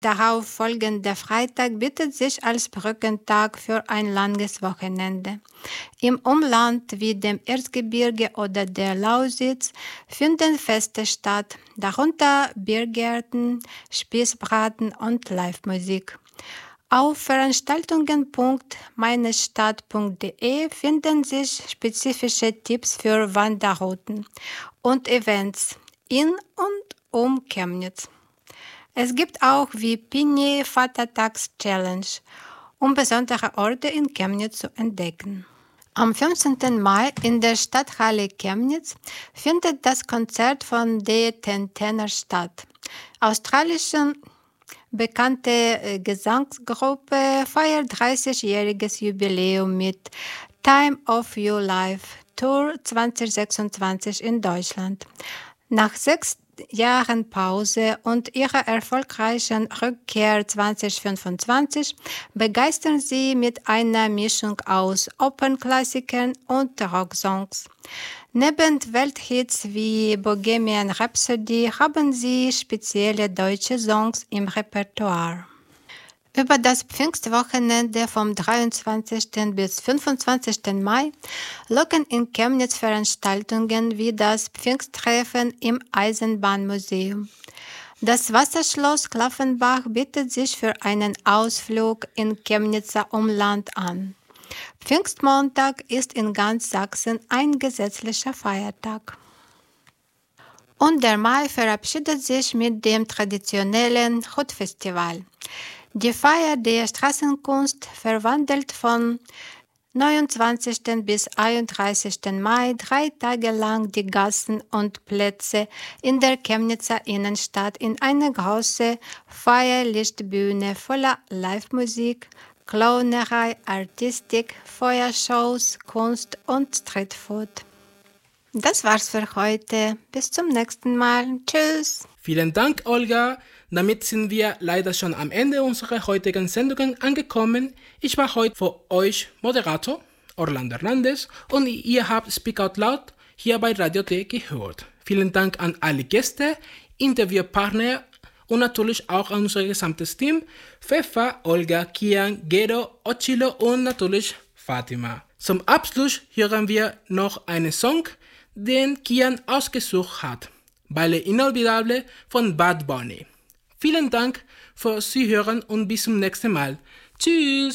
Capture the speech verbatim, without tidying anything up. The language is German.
darauf folgende Freitag bietet sich als Brückentag für ein langes Wochenende. Im Umland wie dem Erzgebirge oder der Lausitz finden Feste statt, darunter Biergärten, Spießbraten und Livemusik. Auf veranstaltungen punkt meinestadt punkt de finden sich spezifische Tipps für Wanderrouten und Events in und um Chemnitz. Es gibt auch wie Pini Vatertags-Challenge, um besondere Orte in Chemnitz zu entdecken. Am fünfzehnten Mai in der Stadthalle Chemnitz findet das Konzert von De Ten Tenor statt. Australische bekannte Gesangsgruppe feiert dreißigjähriges Jubiläum mit Time of Your Life Tour zwanzig sechsundzwanzig in Deutschland. Nach sechs Jahren Pause und ihrer erfolgreichen Rückkehr zwanzig fünfundzwanzig begeistern sie mit einer Mischung aus Opernklassikern und Rocksongs. Neben Welthits wie Bohemian Rhapsody haben sie spezielle deutsche Songs im Repertoire. Über das Pfingstwochenende vom dreiundzwanzigsten bis fünfundzwanzigsten Mai locken in Chemnitz Veranstaltungen wie das Pfingsttreffen im Eisenbahnmuseum. Das Wasserschloss Klaffenbach bietet sich für einen Ausflug in Chemnitzer Umland an. Pfingstmontag ist in ganz Sachsen ein gesetzlicher Feiertag. Und der Mai verabschiedet sich mit dem traditionellen Hutfestival. Die Feier der Straßenkunst verwandelt von neunundzwanzigsten bis einunddreißigsten Mai drei Tage lang die Gassen und Plätze in der Chemnitzer Innenstadt in eine große Feierlichtbühne voller Livemusik, Clownerei, Artistik, Feuershows, Kunst und Streetfood. Das war's für heute. Bis zum nächsten Mal. Tschüss. Vielen Dank, Olga. Damit sind wir leider schon am Ende unserer heutigen Sendung angekommen. Ich war heute für euch Moderator, Orlando Hernandez, und ihr habt Speak Out Loud hier bei Radio T gehört. Vielen Dank an alle Gäste, Interviewpartner und natürlich auch an unser gesamtes Team, Pfeffer, Olga, Kian, Gero, Ochilo und natürlich Fatima. Zum Abschluss hören wir noch einen Song, den Kian ausgesucht hat, Baile Inolvidable von Bad Bunny. Vielen Dank fürs Zuhören und bis zum nächsten Mal. Tschüss!